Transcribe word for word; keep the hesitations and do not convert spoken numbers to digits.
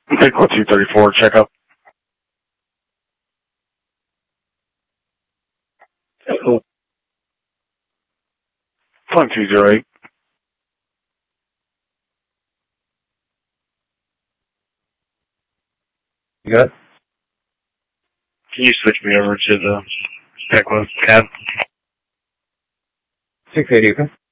Pickle two thirty-four, checkup. Phone two zero eight. You got it? Can you switch me over to the Pickle cab? six eighty, okay?